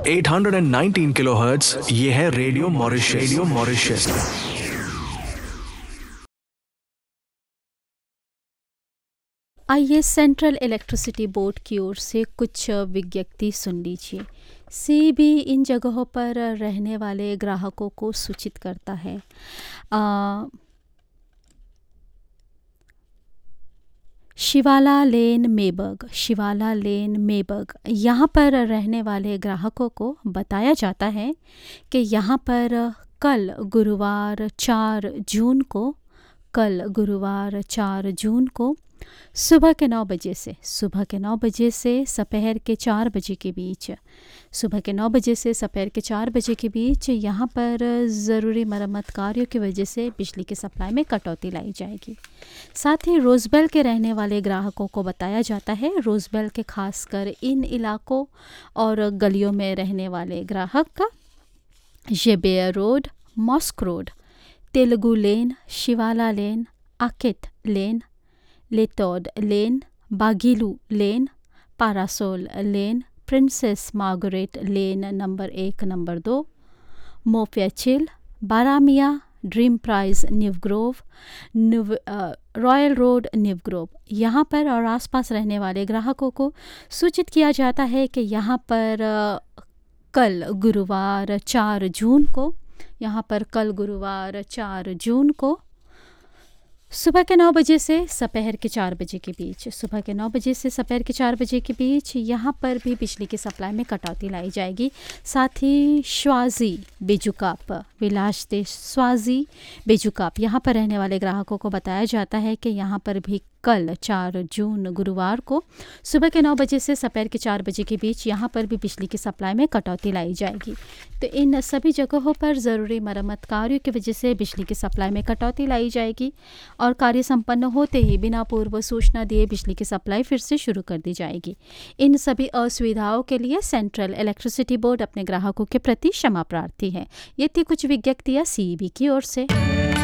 819 kilohertz, ये है radio Mauritius. Radio Mauritius. आइए सेंट्रल इलेक्ट्रिसिटी बोर्ड की ओर से कुछ विज्ञप्ति सुन लीजिए। सीबी इन जगहों पर रहने वाले ग्राहकों को सूचित करता है। शिवाला लेन मेबर्ग यहाँ पर रहने वाले ग्राहकों को बताया जाता है कि यहाँ पर कल गुरुवार 4 जून को सुबह के 9 बजे से दोपहर के 4 बजे के बीच यहाँ पर ज़रूरी मरम्मत कार्यों की वजह से बिजली की सप्लाई में कटौती लाई जाएगी। साथ ही रोज़बेल के रहने वाले ग्राहकों को बताया जाता है, रोज़बेल के खासकर इन इलाकों और गलियों में रहने वाले ग्राहक का जेबेयर रोड, मॉस्क रोड, तेलुगु लेन, शिवाला लेन, आकित लेन, लेटोड लेन, बागिलू लेन, पारासोल लेन, princess Margaret lane number 1, number 2, मोफेचिल, बारामिया, dream prize, royal road, new Grove यहाँ पर और आसपास रहने वाले ग्राहकों को सूचित किया जाता है कि यहाँ पर कल गुरुवार 4 जून को सुबह के 9 बजे से दोपहर के 4 बजे के बीच यहाँ पर भी बिजली की सप्लाई में कटौती लाई जाएगी। साथ ही स्वाजी बेजुकाप यहाँ पर रहने वाले ग्राहकों को बताया जाता है कि यहाँ पर भी कल 4 जून गुरुवार को सुबह के 9 बजे से दोपहर के 4 बजे के बीच यहाँ पर भी बिजली की सप्लाई में कटौती लाई जाएगी। तो इन सभी जगहों पर ज़रूरी मरम्मत कार्यों की वजह से बिजली की सप्लाई में कटौती लाई जाएगी और कार्य संपन्न होते ही बिना पूर्व सूचना दिए बिजली की सप्लाई फिर से शुरू कर दी जाएगी। इन सभी असुविधाओं के लिए सेंट्रल इलेक्ट्रिसिटी बोर्ड अपने ग्राहकों के प्रति क्षमा प्रार्थी है। ये थी कुछ विज्ञप्तियाँ सीईबी की ओर से।